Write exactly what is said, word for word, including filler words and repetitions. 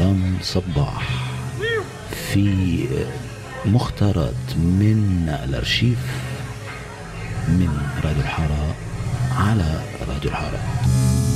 رمضان صباح في مختارات من الأرشيف من راديو الحارة على راديو الحارة.